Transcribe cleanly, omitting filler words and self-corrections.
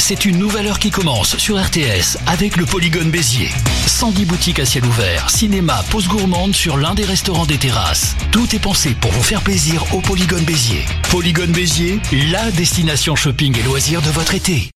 C'est une nouvelle heure qui commence sur RTS avec le Polygone Béziers. 110 boutiques à ciel ouvert, cinéma, pause gourmande sur l'un des restaurants des terrasses. Tout est pensé pour vous faire plaisir au Polygone Béziers. Polygone Béziers, la destination shopping et loisirs de votre été.